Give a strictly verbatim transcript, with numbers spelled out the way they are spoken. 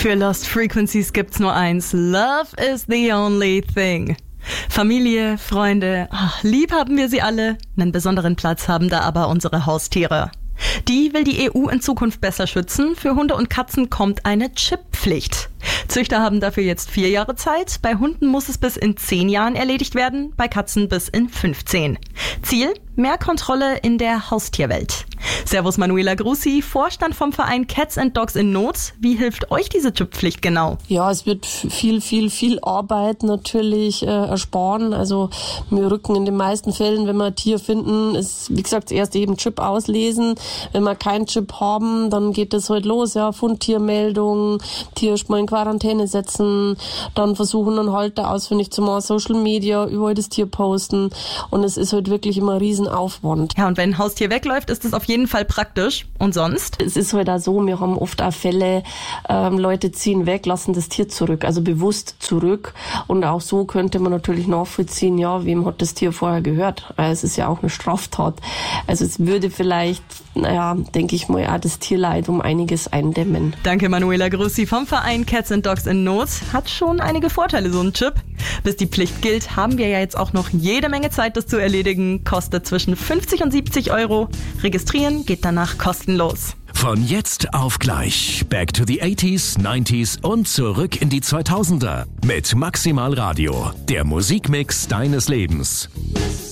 Für Lost Frequencies gibt's nur eins. Love is the only thing. Familie, Freunde, ach, lieb haben wir sie alle. Einen besonderen Platz haben da aber unsere Haustiere. Die will die E U in Zukunft besser schützen. Für Hunde und Katzen kommt eine Chipppflicht. Züchter haben dafür jetzt vier Jahre Zeit. Bei Hunden muss es bis in zehn Jahren erledigt werden, bei Katzen bis in fünfzehn. Ziel? Mehr Kontrolle in der Haustierwelt. Servus Manuela Grussi, Vorstand vom Verein Cats and Dogs in Not. Wie hilft euch diese Chipppflicht genau? Ja, es wird viel, viel, viel Arbeit natürlich äh, ersparen. Also wir rücken in den meisten Fällen, wenn wir ein Tier finden, ist wie gesagt erst eben Chip auslesen. Wenn wir keinen Chip haben, dann geht es halt los. Ja, Fundtiermeldung, Tier erstmal in Quarantäne setzen, dann versuchen einen Halter ausfindig zu machen, Social Media, überall das Tier posten. Und es ist halt wirklich immer ein Riesenaufwand. Ja, und wenn ein Haustier wegläuft, ist es auf jeden Fall praktisch. Und sonst? Es ist halt auch so, wir haben oft auch Fälle, ähm, Leute ziehen weg, lassen das Tier zurück, also bewusst zurück. Und auch so könnte man natürlich nachvollziehen, ja, wem hat das Tier vorher gehört? Weil es ist ja auch eine Straftat. Also es würde vielleicht, naja, denke ich mal, auch das Tierleid um einiges eindämmen. Danke Manuela Grussi vom Verein Cats and Dogs in Not. Hat schon einige Vorteile, so ein Chip. Bis die Pflicht gilt, haben wir ja jetzt auch noch jede Menge Zeit, das zu erledigen. Kostet zwischen fünfzig und siebzig Euro. Registrieren geht danach kostenlos. Von jetzt auf gleich. Back to the eighties, nineties und zurück in die zweitausender. Mit Maximal Radio. Der Musikmix deines Lebens.